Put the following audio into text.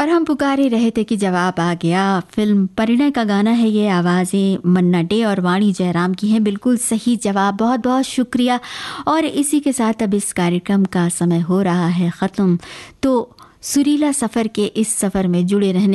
और हम पुकार ही रहे थे कि जवाब आ गया। फिल्म परिणय का गाना है ये, आवाज़ें मन्ना डे और वाणी जयराम की हैं। बिल्कुल सही जवाब, बहुत बहुत शुक्रिया। और इसी के साथ अब इस कार्यक्रम का समय हो रहा है ख़त्म। तो सुरीला सफ़र के इस सफ़र में जुड़े रहने